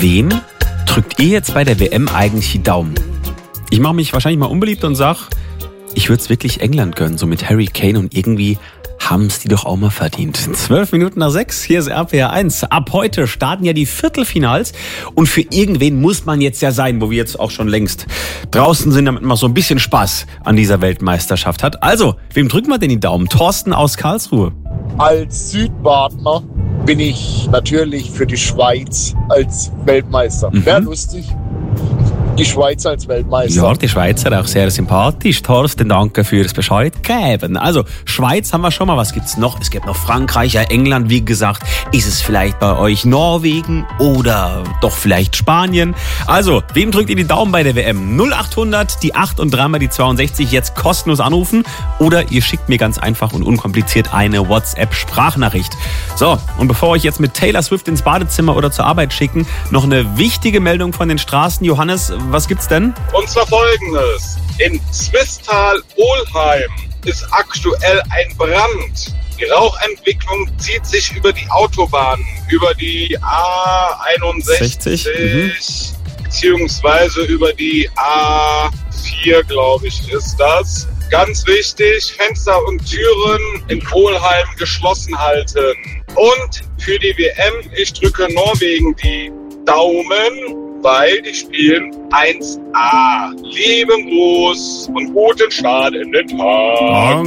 Wem drückt ihr jetzt bei der WM eigentlich die Daumen? Ich mache mich wahrscheinlich mal unbeliebt und sag, ich würde es wirklich England gönnen, so mit Harry Kane, und irgendwie haben es die doch auch mal verdient. 6:12, hier ist RPR 1. Ab heute starten ja die Viertelfinals und für irgendwen muss man jetzt ja sein, wo wir jetzt auch schon längst draußen sind, damit man so ein bisschen Spaß an dieser Weltmeisterschaft hat. Also, wem drücken wir denn die Daumen? Thorsten aus Karlsruhe. Als Südbadener bin ich natürlich für die Schweiz als Weltmeister. Wäre lustig. Die Schweiz als Weltmeister. Ja, die Schweizer auch sehr sympathisch. Thorsten, danke fürs Bescheid geben. Also, Schweiz haben wir schon mal. Was gibt's noch? Es gibt noch Frankreich, ja, England, wie gesagt. Ist es vielleicht bei euch Norwegen oder doch vielleicht Spanien? Also, wem drückt ihr die Daumen bei der WM? 0800, die 8 und 3 mal die 62 jetzt kostenlos anrufen. Oder ihr schickt mir ganz einfach und unkompliziert eine WhatsApp-Sprachnachricht. So, und bevor wir euch jetzt mit Taylor Swift ins Badezimmer oder zur Arbeit schicken, noch eine wichtige Meldung von den Straßen. Johannes, was gibt's denn? Und zwar Folgendes. In Swisttal-Ohlheim ist aktuell ein Brand. Die Rauchentwicklung zieht sich über die Autobahnen, über die A61 beziehungsweise über die A4, glaube ich, ist das. Ganz wichtig, Fenster und Türen in Ohlheim geschlossen halten. Und für die WM, ich drücke Norwegen die Daumen, weil die spielen 1A. Lieben Gruß und guten Start in den Tag.